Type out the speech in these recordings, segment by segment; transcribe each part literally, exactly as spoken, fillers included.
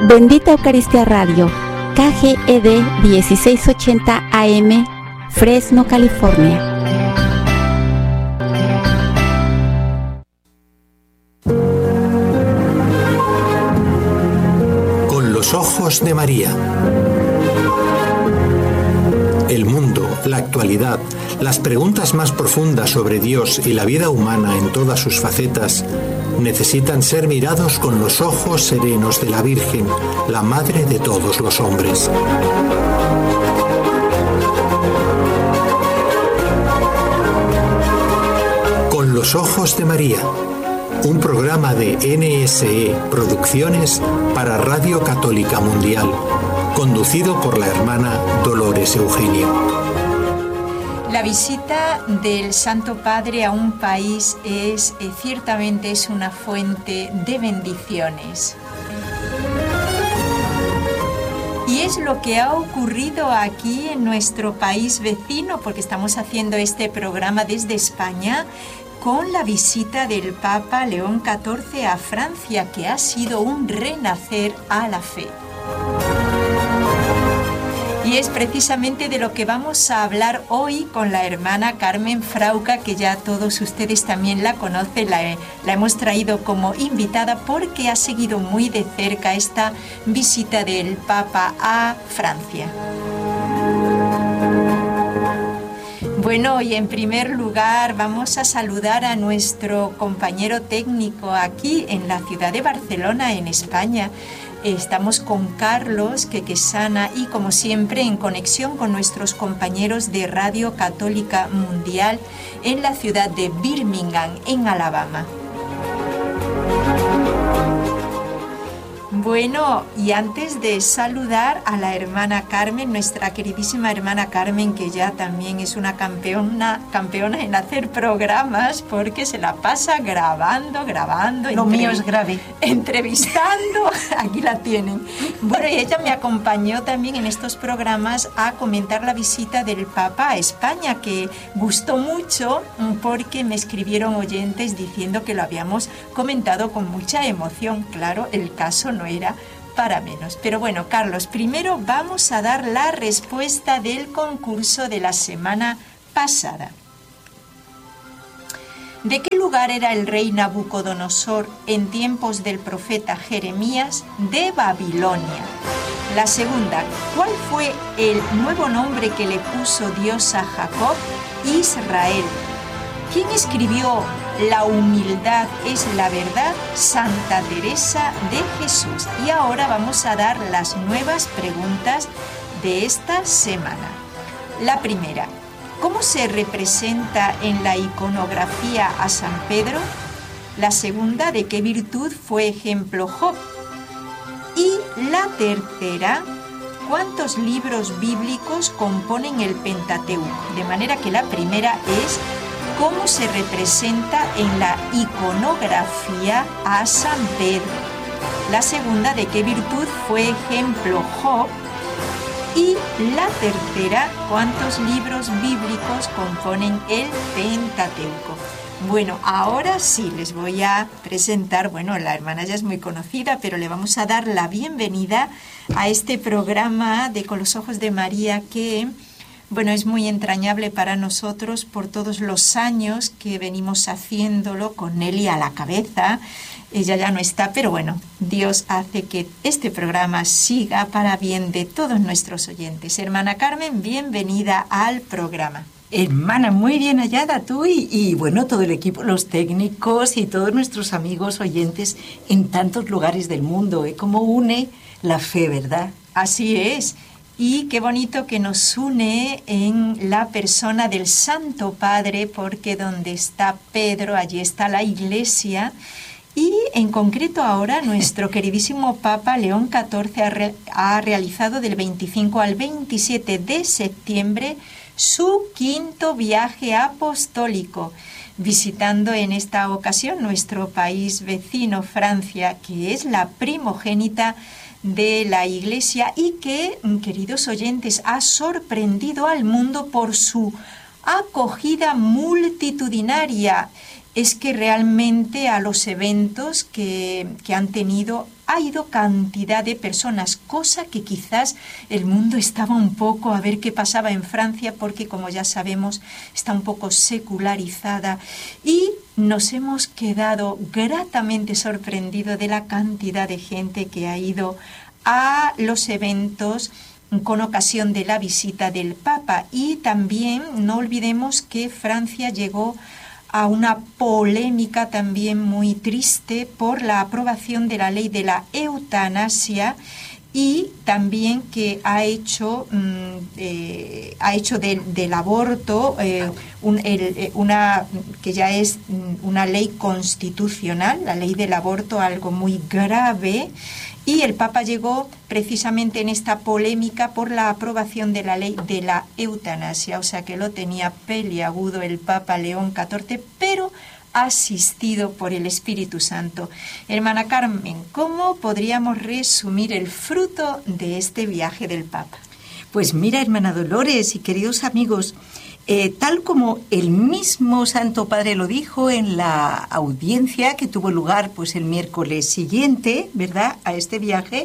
Bendita Eucaristía Radio, K G E D dieciséis ochenta A M, Fresno, California. Con los ojos de María. El mundo, la actualidad, las preguntas más profundas sobre Dios y la vida humana en todas sus facetas necesitan ser mirados con los ojos serenos de la Virgen, la Madre de todos los hombres. Con los ojos de María, un programa de N S E Producciones para Radio Católica Mundial, conducido por la hermana Dolores Eugenio. La visita del Santo Padre a un país es eh, ciertamente es una fuente de bendiciones. Y es lo que ha ocurrido aquí en nuestro país vecino, porque estamos haciendo este programa desde España, con la visita del Papa León catorce a Francia, que ha sido un renacer a la fe. Y es precisamente de lo que vamos a hablar hoy con la hermana Carmen Frauca, que ya todos ustedes también la conocen, la, la hemos traído como invitada porque ha seguido muy de cerca esta visita del Papa a Francia. Bueno, y en primer lugar vamos a saludar a nuestro compañero técnico aquí en la ciudad de Barcelona, en España. Estamos con Carlos Quequesana y, como siempre, en conexión con nuestros compañeros de Radio Católica Mundial en la ciudad de Birmingham, en Alabama. Bueno, y antes de saludar a la hermana Carmen, nuestra queridísima hermana Carmen, que ya también es una campeona, campeona en hacer programas, porque se la pasa grabando, grabando. Lo mío es grave. Entrevistando, aquí la tienen. Bueno, y ella me acompañó también en estos programas a comentar la visita del Papa a España, que gustó mucho porque me escribieron oyentes diciendo que lo habíamos comentado con mucha emoción. Claro, el caso no era para menos. Pero bueno, Carlos, primero vamos a dar la respuesta del concurso de la semana pasada. ¿De qué lugar era el rey Nabucodonosor en tiempos del profeta Jeremías? De Babilonia. La segunda, ¿cuál fue el nuevo nombre que le puso Dios a Jacob? Israel. ¿Quién escribió La humildad es la verdad? Santa Teresa de Jesús. Y ahora vamos a dar las nuevas preguntas de esta semana. La primera, ¿cómo se representa en la iconografía a San Pedro? La segunda, ¿de qué virtud fue ejemplo Job? Y la tercera, ¿cuántos libros bíblicos componen el Pentateuco? De manera que la primera es ¿cómo se representa en la iconografía a San Pedro? La segunda, ¿de qué virtud fue ejemplo Job? Y la tercera, ¿cuántos libros bíblicos componen el Pentateuco? Bueno, ahora sí les voy a presentar, bueno, la hermana ya es muy conocida, pero le vamos a dar la bienvenida a este programa de Con los Ojos de María que, bueno, es muy entrañable para nosotros por todos los años que venimos haciéndolo con Nelly a la cabeza. Ella ya no está, pero bueno, Dios hace que este programa siga para bien de todos nuestros oyentes. Hermana Carmen, bienvenida al programa. Hermana, muy bien hallada tú y, y bueno, todo el equipo, los técnicos y todos nuestros amigos oyentes en tantos lugares del mundo, ¿eh? Cómo une la fe, ¿verdad? Así es. Y qué bonito que nos une en la persona del Santo Padre, porque donde está Pedro, allí está la Iglesia. Y en concreto ahora nuestro queridísimo Papa León catorce ha, re, ha realizado del veinticinco al veintisiete de septiembre su quinto viaje apostólico, visitando en esta ocasión nuestro país vecino, Francia, que es la primogénita de la Iglesia y que, queridos oyentes, ha sorprendido al mundo por su acogida multitudinaria. Es que realmente a los eventos que, que han tenido ha ido cantidad de personas, cosa que quizás el mundo estaba un poco a ver qué pasaba en Francia, porque como ya sabemos está un poco secularizada, y nos hemos quedado gratamente sorprendidos de la cantidad de gente que ha ido a los eventos con ocasión de la visita del Papa. Y también no olvidemos que Francia llegó a una polémica también muy triste por la aprobación de la ley de la eutanasia, y también que ha hecho mm, eh, ha hecho del, del aborto eh, un, el, una que ya es una ley constitucional, la ley del aborto, algo muy grave. Y el Papa llegó precisamente en esta polémica por la aprobación de la ley de la eutanasia, o sea que lo tenía peliagudo el Papa León catorce, pero asistido por el Espíritu Santo. Hermana Carmen, ¿cómo podríamos resumir el fruto de este viaje del Papa? Pues mira, hermana Dolores y queridos amigos, eh, tal como el mismo Santo Padre lo dijo en la audiencia que tuvo lugar pues el miércoles siguiente, ¿verdad?, a este viaje,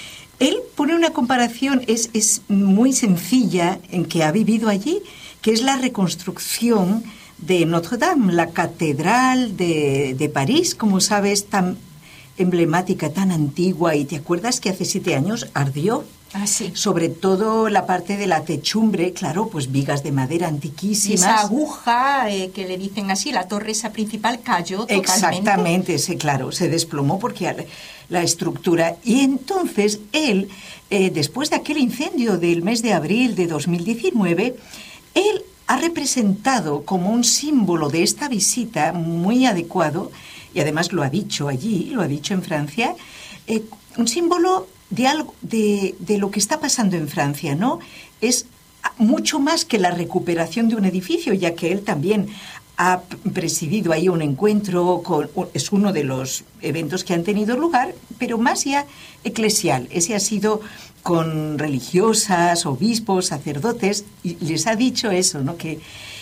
él pone una comparación, es, es muy sencilla, en que ha vivido allí, que es la reconstrucción de Notre Dame, la catedral de, de París, como sabes, tan emblemática, tan antigua, y te acuerdas que hace siete años ardió. Ah, sí. Sobre todo la parte de la techumbre, claro, pues vigas de madera antiquísimas. Y esa aguja, eh, que le dicen así, la torre esa principal cayó totalmente. Exactamente, sí, claro, se desplomó porque la estructura. Y entonces él, eh, después de aquel incendio del mes de abril de dos mil diecinueve, él ha representado como un símbolo de esta visita muy adecuado, y además lo ha dicho allí, lo ha dicho en Francia, eh, un símbolo de algo de, de lo que está pasando en Francia, ¿no? Es mucho más que la recuperación de un edificio, ya que él también ha presidido ahí un encuentro, con, es uno de los eventos que han tenido lugar, pero más ya eclesial. Ese ha sido con religiosas, obispos, sacerdotes, y les ha dicho eso, ¿no? Que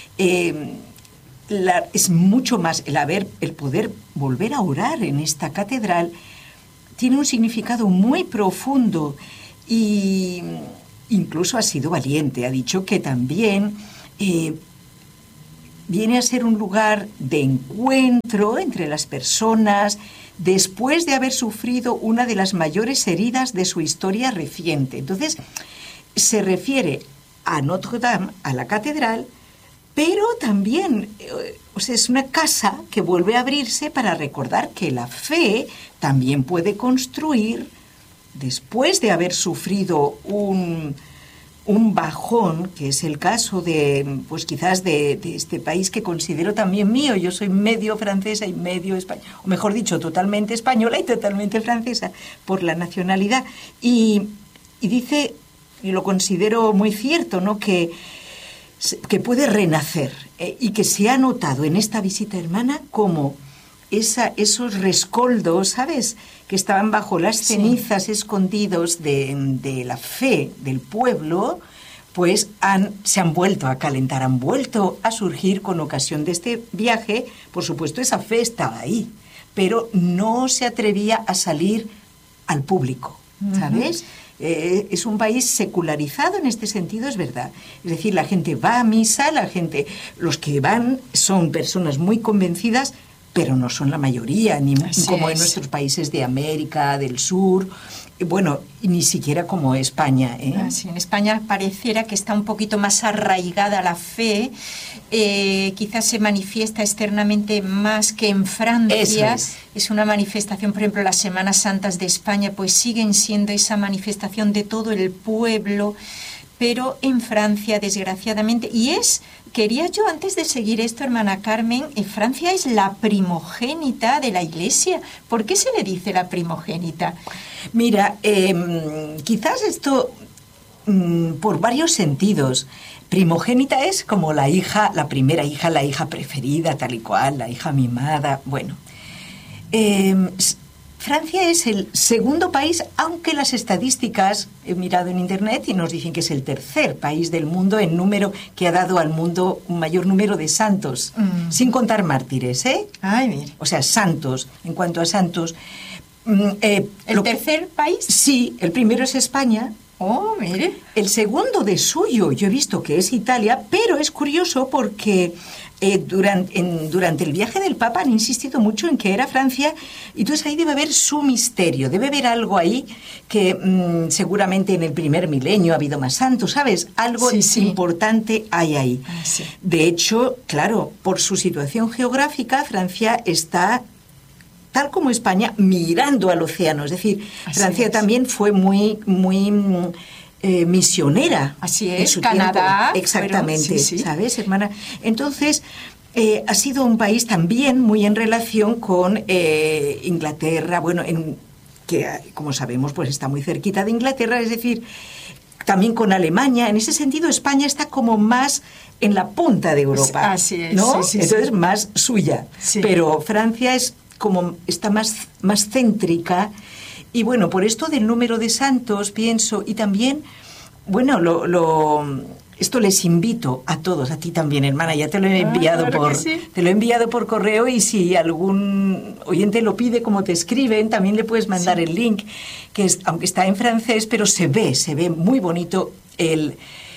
eh, la, es mucho más el haber, el poder volver a orar en esta catedral. Tiene un significado muy profundo, y incluso ha sido valiente. Ha dicho que también eh, viene a ser un lugar de encuentro entre las personas después de haber sufrido una de las mayores heridas de su historia reciente. Entonces, se refiere a Notre Dame, a la catedral, pero también eh, o sea, es una casa que vuelve a abrirse para recordar que la fe también puede construir, después de haber sufrido un, un bajón, que es el caso de, pues quizás de, de este país que considero también mío. Yo soy medio francesa y medio española, o mejor dicho, totalmente española y totalmente francesa por la nacionalidad. Y, y dice, y lo considero muy cierto, ¿no?, que que puede renacer, eh, y que se ha notado en esta visita, hermana, como esa, esos rescoldos, ¿sabes?, que estaban bajo las cenizas, sí, escondidos de, de la fe del pueblo, pues han, se han vuelto a calentar, han vuelto a surgir con ocasión de este viaje. Por supuesto, esa fe estaba ahí, pero no se atrevía a salir al público, ¿sabes? Uh-huh. Eh, es un país secularizado en este sentido, es verdad. Es decir, la gente va a misa, la gente, los que van son personas muy convencidas, pero no son la mayoría, ni Así como es. En nuestros países de América, del Sur, bueno, ni siquiera como España, ¿eh? Así, en España pareciera que está un poquito más arraigada la fe, eh, quizás se manifiesta externamente más que en Francia. Es. es una manifestación, por ejemplo, las Semanas Santas de España, pues siguen siendo esa manifestación de todo el pueblo, pero en Francia, desgraciadamente, y es, quería yo antes de seguir esto, hermana Carmen, en Francia es la primogénita de la Iglesia. ¿Por qué se le dice la primogénita? Mira, eh, quizás esto mm, por varios sentidos. Primogénita es como la hija, la primera hija, la hija preferida, tal y cual, la hija mimada. Bueno, eh, Francia es el segundo país, aunque las estadísticas he mirado en internet y nos dicen que es el tercer país del mundo en número que ha dado al mundo un mayor número de santos, mm. sin contar mártires, ¿eh? Ay, mire. O sea, santos, en cuanto a santos. Eh, ¿El lo, tercer país? Sí, el primero es España. Oh, mire. El segundo de suyo, yo he visto que es Italia, pero es curioso porque eh, durante, en, durante el viaje del Papa han insistido mucho en que era Francia, y entonces ahí debe haber su misterio, debe haber algo ahí que mmm, seguramente en el primer milenio ha habido más santos, ¿sabes? Algo sí, sí. importante hay ahí. Ah, sí. De hecho, claro, por su situación geográfica, Francia está, tal como España, mirando al océano. Es decir, Así Francia es. también fue muy, muy eh, misionera. Así en es, su Canadá. tiempo. Exactamente, Fueron, sí, sí. ¿sabes, hermana? Entonces, eh, ha sido un país también muy en relación con eh, Inglaterra, bueno, en, que como sabemos, pues está muy cerquita de Inglaterra, es decir, también con Alemania. En ese sentido, España está como más en la punta de Europa. Así es, ¿no? sí, sí, Entonces, sí. más suya. Sí. Pero Francia es como está más, más céntrica, y bueno, por esto del número de santos pienso, y también, bueno, lo, lo esto les invito a todos, a ti también, hermana, ya te lo he enviado ah, claro por que sí. te lo he enviado por correo, y si algún oyente lo pide, como te escriben, también le puedes mandar sí. el link, que es, aunque está en francés, pero se ve, se ve muy bonito el,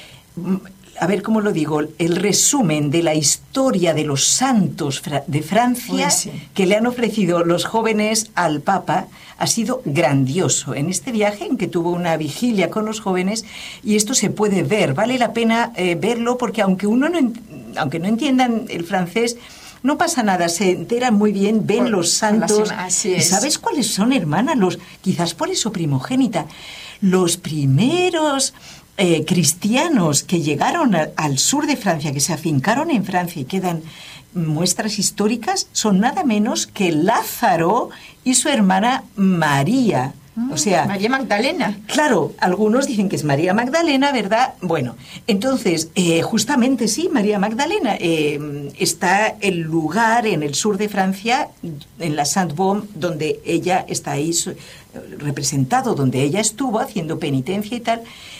a ver cómo lo digo, el resumen de la historia de los santos de Francia sí. que le han ofrecido los jóvenes al Papa. Ha sido grandioso en este viaje, en que tuvo una vigilia con los jóvenes, y esto se puede ver, vale la pena eh, verlo, porque aunque uno no, aunque no entiendan el francés, no pasa nada, se enteran muy bien, ven por, los santos. Así ¿Y es. sabes cuáles son, hermana? Los, quizás por eso primogénita, los primeros eh, cristianos que llegaron a, al sur de Francia, que se afincaron en Francia y quedan muestras históricas, son nada menos que Lázaro y su hermana María. O sea, María Magdalena. Claro, algunos dicen que es María Magdalena, ¿verdad? Bueno, entonces, eh, justamente sí, María Magdalena. Eh, está el lugar en el sur de Francia, en la Sainte-Baume, donde ella está ahí representado, donde ella estuvo haciendo penitencia y tal.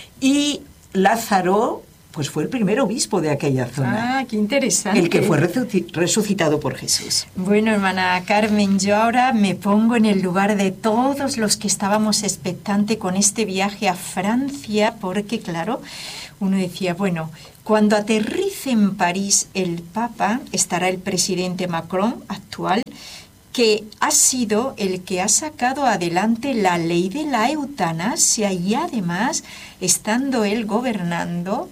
Y Lázaro, pues fue el primer obispo de aquella zona. Ah, qué interesante. El que fue resucitado por Jesús. Bueno, hermana Carmen, yo ahora me pongo en el lugar de todos los que estábamos expectantes con este viaje a Francia, porque claro, uno decía, bueno, cuando aterrice en París el Papa, estará el presidente Macron actual, que ha sido el que ha sacado adelante la ley de la eutanasia, y además, estando él gobernando,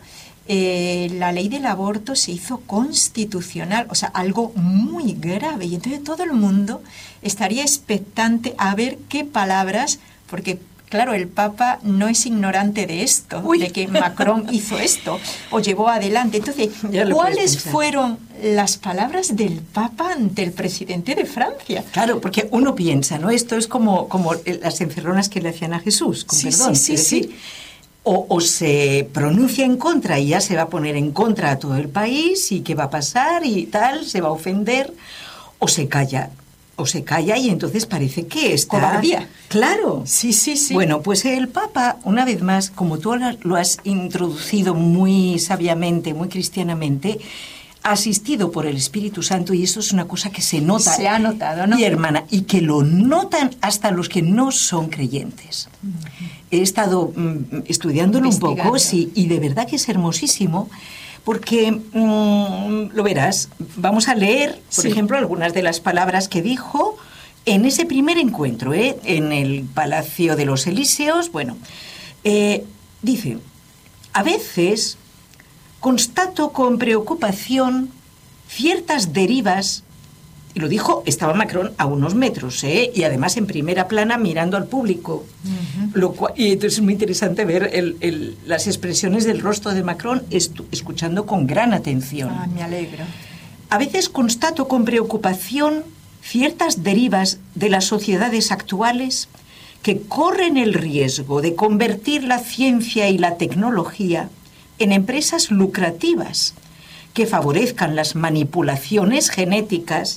Eh, la ley del aborto se hizo constitucional, o sea, algo muy grave, y entonces todo el mundo estaría expectante a ver qué palabras, porque claro, el Papa no es ignorante de esto, Uy. de que Macron hizo esto o llevó adelante. Entonces, ¿cuáles fueron las palabras del Papa ante el presidente de Francia? Claro, porque uno piensa, ¿no? Esto es como, como las encerronas que le hacían a Jesús, con sí, perdón, sí, sí, es decir, sí. O, o se pronuncia en contra y ya se va a poner en contra a todo el país, y qué va a pasar y tal, se va a ofender, o se calla, o se calla y entonces parece que está... Cobardía. Claro. Sí, sí, sí. Bueno, pues el Papa, una vez más, como tú lo has introducido muy sabiamente, muy cristianamente, asistido por el Espíritu Santo, y eso es una cosa que se nota. Se ha notado, ¿no? Y hermana, y que lo notan hasta los que no son creyentes. Uh-huh. He estado mm, estudiándolo un poco, sí, y de verdad que es hermosísimo, porque, mm, lo verás, vamos a leer, por sí. ejemplo, algunas de las palabras que dijo en ese primer encuentro, ¿eh? en el Palacio de los Elíseos. Bueno, eh, dice, a veces constato con preocupación ciertas derivas, y lo dijo, estaba Macron a unos metros, ¿eh? y además en primera plana mirando al público. Uh-huh. Lo cual, y entonces es muy interesante ver el, el, las expresiones del rostro de Macron, estu, escuchando con gran atención. Ah, me alegro. A veces constato con preocupación ciertas derivas de las sociedades actuales que corren el riesgo de convertir la ciencia y la tecnología en empresas lucrativas que favorezcan las manipulaciones genéticas,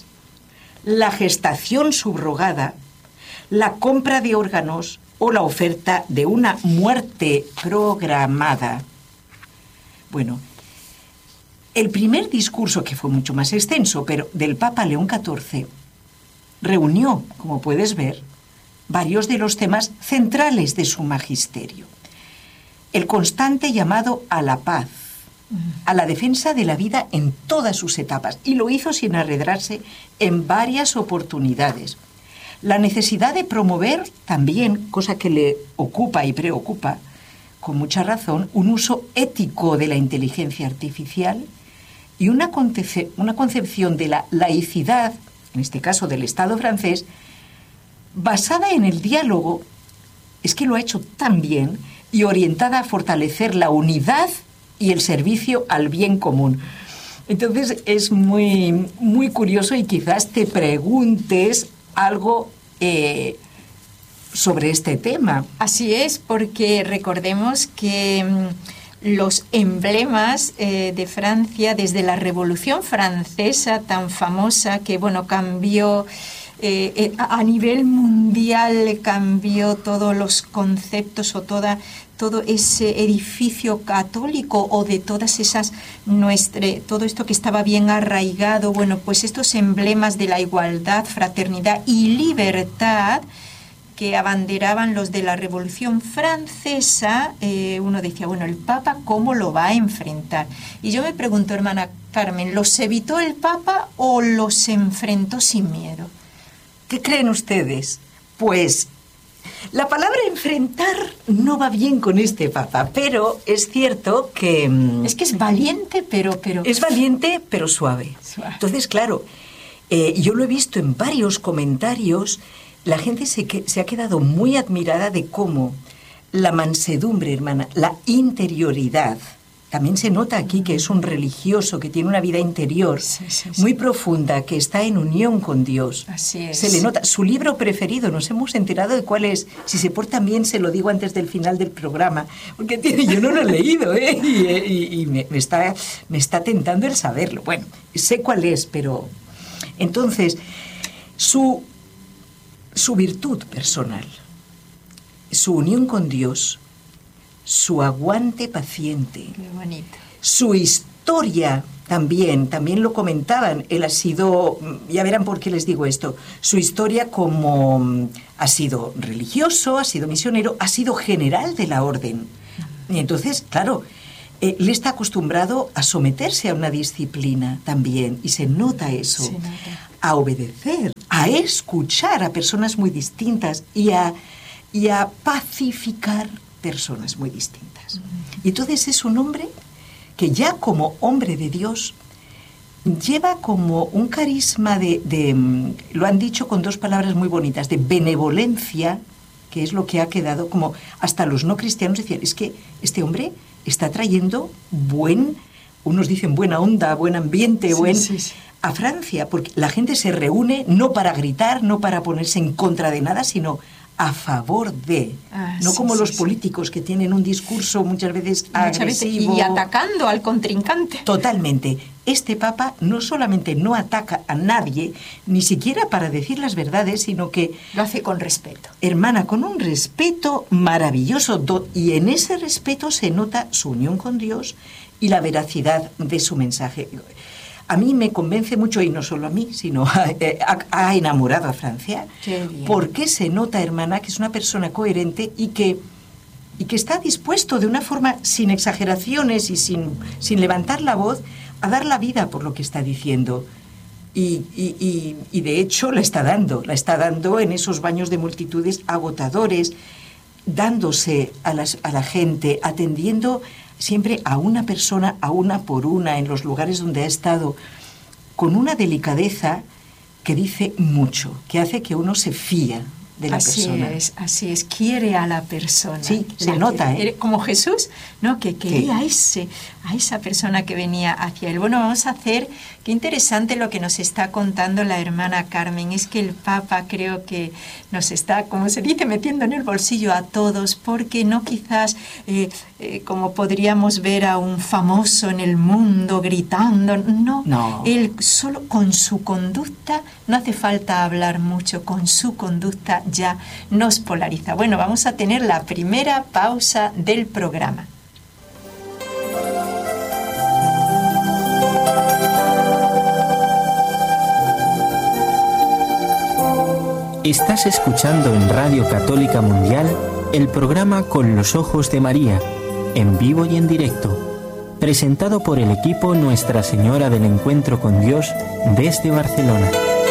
la gestación subrogada, la compra de órganos o la oferta de una muerte programada. Bueno, el primer discurso, que fue mucho más extenso, pero del Papa León catorce, reunió, como puedes ver, varios de los temas centrales de su magisterio. El constante llamado a la paz, a la defensa de la vida en todas sus etapas, y lo hizo sin arredrarse en varias oportunidades. La necesidad de promover también, cosa que le ocupa y preocupa, con mucha razón, un uso ético de la inteligencia artificial y una, concep- una concepción de la laicidad, en este caso del Estado francés, basada en el diálogo, es que lo ha hecho tan bien, y orientada a fortalecer la unidad y el servicio al bien común. Entonces es muy, muy curioso, y quizás te preguntes algo eh, sobre este tema. Así es, porque recordemos que mmm, los emblemas eh, de Francia, desde la Revolución Francesa tan famosa, que bueno, cambió eh, eh, a nivel mundial, cambió todos los conceptos o toda todo ese edificio católico, o de todas esas, nuestra, todo esto que estaba bien arraigado, bueno, pues estos emblemas de la igualdad, fraternidad y libertad que abanderaban los de la Revolución Francesa, eh, uno decía, bueno, el Papa, ¿cómo lo va a enfrentar? Y yo me pregunto, hermana Carmen, ¿los evitó el Papa o los enfrentó sin miedo? ¿Qué creen ustedes? Pues la palabra enfrentar no va bien con este Papa, pero es cierto que... Es que es valiente, pero... pero... Es valiente, pero suave. suave. Entonces, claro, eh, yo lo he visto en varios comentarios, la gente se, que, se ha quedado muy admirada de cómo la mansedumbre, hermana, la interioridad, también se nota aquí que es un religioso, que tiene una vida interior sí, sí, sí. muy profunda, que está en unión con Dios. Así es. Se le nota. Su libro preferido, nos hemos enterado de cuál es. Si se porta bien, se lo digo antes del final del programa, porque tiene, yo no lo he leído, ¿eh? Y, y, y me, me, está, me está tentando el saberlo. Bueno, sé cuál es, pero... Entonces, su, su virtud personal, su unión con Dios, su aguante paciente, qué bonito, su historia también, también lo comentaban, él ha sido, ya verán por qué les digo esto, su historia como ha sido religioso, ha sido misionero, ha sido general de la orden. Y entonces, claro, eh, él está acostumbrado a someterse a una disciplina también, y se nota eso, se nota. A obedecer, a escuchar a personas muy distintas y a, y a pacificar personas muy distintas. Y entonces es un hombre que ya como hombre de Dios lleva como un carisma de, de, lo han dicho con dos palabras muy bonitas, de benevolencia, que es lo que ha quedado como hasta los no cristianos decían, es que este hombre está trayendo buen, unos dicen buena onda, buen ambiente, sí, buen... Sí, sí. A Francia, porque la gente se reúne no para gritar, no para ponerse en contra de nada, sino a favor de, ah, no sí, como sí, los sí. políticos que tienen un discurso muchas veces muchas agresivo. Veces, y atacando al contrincante. Totalmente. Este Papa no solamente no ataca a nadie, ni siquiera para decir las verdades, sino que... Lo hace con respeto. Hermana, con un respeto maravilloso, y en ese respeto se nota su unión con Dios y la veracidad de su mensaje. A mí me convence mucho, y no solo a mí, sino ha, ha, ha enamorado a Francia, porque se nota, hermana, que es una persona coherente y que, y que está dispuesto de una forma sin exageraciones y sin, sin levantar la voz a dar la vida por lo que está diciendo. Y, y, y, y de hecho la está dando, la está dando en esos baños de multitudes agotadores, dándose a, las, a la gente, atendiendo siempre a una persona, a una por una, en los lugares donde ha estado, con una delicadeza que dice mucho, que hace que uno se fía de la así persona. Es, así es, quiere a la persona. Sí, se nota, quiere, ¿eh? Como Jesús, ¿no? Que quería sí. a, ese, a esa persona que venía hacia él. Bueno, vamos a hacer, qué interesante lo que nos está contando la hermana Carmen, es que el Papa creo que nos está, como se dice, metiendo en el bolsillo a todos, porque no quizás, eh, eh, como podríamos ver a un famoso en el mundo gritando, no, no, él solo con su conducta, no hace falta hablar mucho, con su conducta ya nos polariza. Bueno, vamos a tener la primera pausa del programa. Estás escuchando en Radio Católica Mundial el programa Con los Ojos de María, en vivo y en directo, presentado por el equipo Nuestra Señora del Encuentro con Dios desde Barcelona.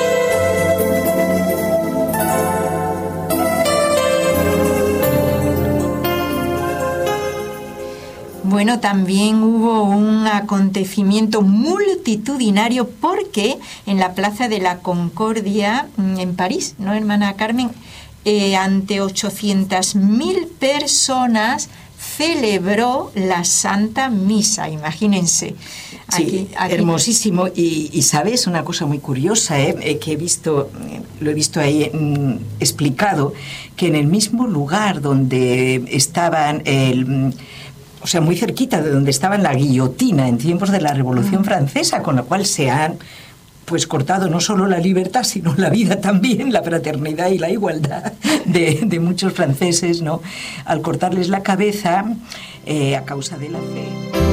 Bueno, también hubo un acontecimiento multitudinario porque en la Plaza de la Concordia, en París, ¿no, hermana Carmen? Eh, ante ochocientas mil personas celebró la Santa Misa, imagínense. Sí, aquí, aquí. Hermosísimo. Y, y sabes, una cosa muy curiosa, ¿eh? que he visto, lo he visto ahí mm, explicado, que en el mismo lugar donde estaban el... O sea, muy cerquita de donde estaba la guillotina en tiempos de la Revolución mm. Francesa, con la cual se han pues cortado no solo la libertad, sino la vida también, la fraternidad y la igualdad de, de muchos franceses, ¿no? Al cortarles la cabeza eh, a causa de la fe.